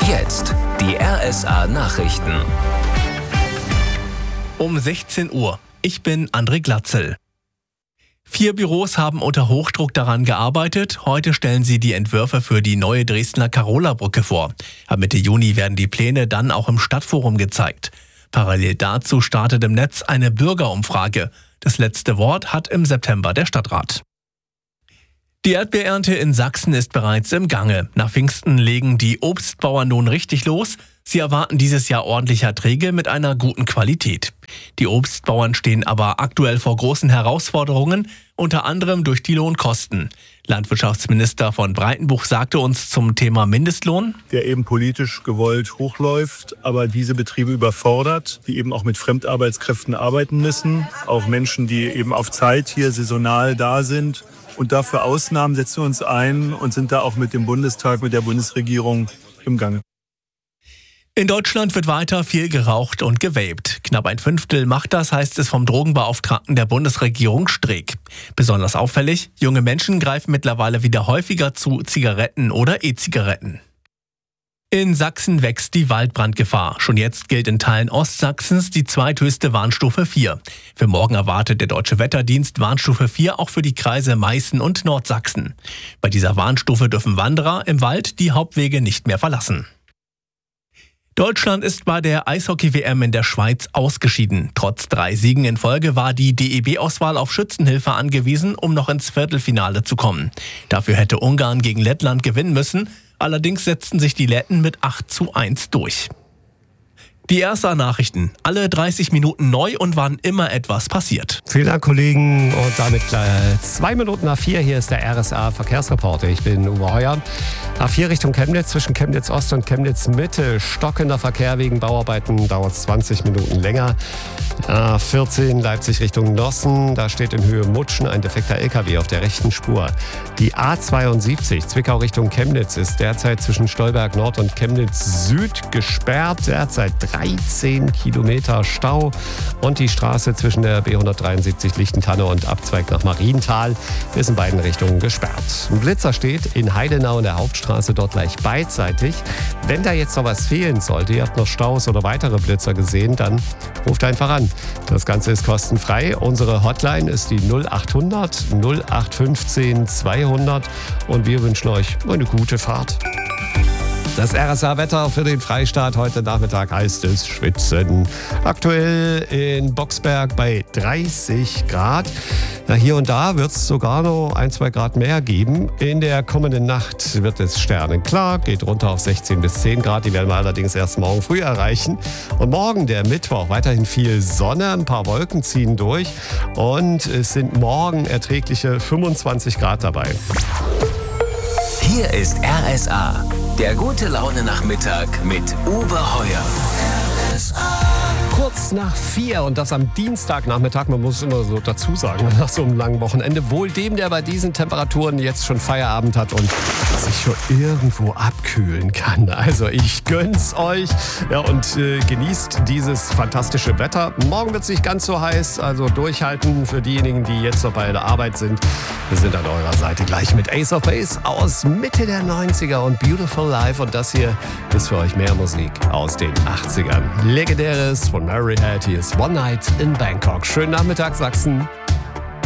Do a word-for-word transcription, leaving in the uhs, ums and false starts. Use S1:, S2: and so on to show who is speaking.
S1: Jetzt die R S A-Nachrichten.
S2: Um sechzehn Uhr. Ich bin André Glatzel. Vier Büros haben unter Hochdruck daran gearbeitet. Heute stellen sie die Entwürfe für die neue Dresdner Karola-Brücke vor. Ab Mitte Juni werden die Pläne dann auch im Stadtforum gezeigt. Parallel dazu startet im Netz eine Bürgerumfrage. Das letzte Wort hat im September der Stadtrat. Die Erdbeerernte in Sachsen ist bereits im Gange. Nach Pfingsten legen die Obstbauern nun richtig los. Sie erwarten dieses Jahr ordentliche Erträge mit einer guten Qualität. Die Obstbauern stehen aber aktuell vor großen Herausforderungen, unter anderem durch die Lohnkosten. Landwirtschaftsminister von Breitenbuch sagte uns zum Thema Mindestlohn:
S3: Der eben politisch gewollt hochläuft, aber diese Betriebe überfordert, die eben auch mit Fremdarbeitskräften arbeiten müssen. Auch Menschen, die eben auf Zeit hier saisonal da sind. Und dafür Ausnahmen setzen wir uns ein und sind da auch mit dem Bundestag, mit der Bundesregierung im Gange.
S2: In Deutschland wird weiter viel geraucht und gevaped. Knapp ein Fünftel macht das, heißt es vom Drogenbeauftragten der Bundesregierung Streeck. Besonders auffällig: junge Menschen greifen mittlerweile wieder häufiger zu Zigaretten oder E-Zigaretten. In Sachsen wächst die Waldbrandgefahr. Schon jetzt gilt in Teilen Ostsachsens die zweithöchste Warnstufe vier. Für morgen erwartet der Deutsche Wetterdienst Warnstufe vier auch für die Kreise Meißen und Nordsachsen. Bei dieser Warnstufe dürfen Wanderer im Wald die Hauptwege nicht mehr verlassen. Deutschland ist bei der Eishockey-W M in der Schweiz ausgeschieden. Trotz drei Siegen in Folge war die D E B-Auswahl auf Schützenhilfe angewiesen, um noch ins Viertelfinale zu kommen. Dafür hätte Ungarn gegen Lettland gewinnen müssen. Allerdings setzten sich die Letten mit acht zu eins durch. Die R S A-Nachrichten. Alle dreißig Minuten neu und wann immer etwas passiert.
S4: Vielen Dank, Kollegen. Und damit äh, zwei Minuten nach vier. Hier ist der R S A-Verkehrsreporter. Ich bin Uwe Heuer. A vier Richtung Chemnitz, zwischen Chemnitz Ost und Chemnitz Mitte. Stockender Verkehr wegen Bauarbeiten, dauert zwanzig Minuten länger. A vierzehn Leipzig Richtung Nossen. Da steht in Höhe Mutschen ein defekter L K W auf der rechten Spur. Die A zweiundsiebzig Zwickau Richtung Chemnitz ist derzeit zwischen Stolberg Nord und Chemnitz Süd gesperrt. Derzeit dreizehn Kilometer Stau. Und die Straße zwischen der B hundertdreiundsiebzig Lichtentanne und Abzweig nach Marienthal ist in beiden Richtungen gesperrt. Ein Blitzer steht in Heidenau in der Hauptstraße, dort gleich beidseitig. Wenn da jetzt noch was fehlen sollte, ihr habt noch Staus oder weitere Blitzer gesehen, dann ruft einfach an. Das Ganze ist kostenfrei. Unsere Hotline ist die null achthundert null acht fünfzehn zweihundert und wir wünschen euch eine gute Fahrt. Das R S A-Wetter für den Freistaat. Heute Nachmittag heißt es schwitzen. Aktuell in Boxberg bei dreißig Grad. Na, hier und da wird es sogar noch ein, zwei Grad mehr geben. In der kommenden Nacht wird es sternenklar, geht runter auf sechzehn bis zehn Grad. Die werden wir allerdings erst morgen früh erreichen. Und morgen, der Mittwoch, weiterhin viel Sonne, ein paar Wolken ziehen durch. Und es sind morgen erträgliche fünfundzwanzig Grad dabei.
S1: Hier ist R S A, der gute Laune-Nachmittag mit Uwe Heuer. R S A.
S4: Kurz nach vier und das am Dienstagnachmittag, man muss es immer so dazu sagen, nach so einem langen Wochenende. Wohl dem, der bei diesen Temperaturen jetzt schon Feierabend hat und sich schon irgendwo abkühlen kann. Also ich gönn's euch, ja, und äh, genießt dieses fantastische Wetter. Morgen wird es nicht ganz so heiß, also durchhalten für diejenigen, die jetzt noch bei der Arbeit sind. Wir sind an eurer Seite gleich mit Ace of Base aus Mitte der neunziger und Beautiful Life. Und das hier ist für euch mehr Musik aus den achtzigern. Legendäres von Mary Head. Hier ist One Night in Bangkok. Schönen Nachmittag, Sachsen.